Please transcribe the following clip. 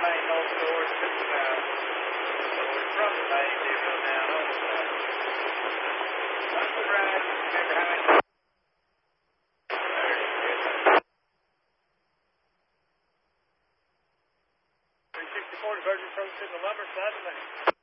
main old stores to the south. So it's from the main, they run down on the south. That's the ride. Remember how many... Virgin Protein, the lumber side of the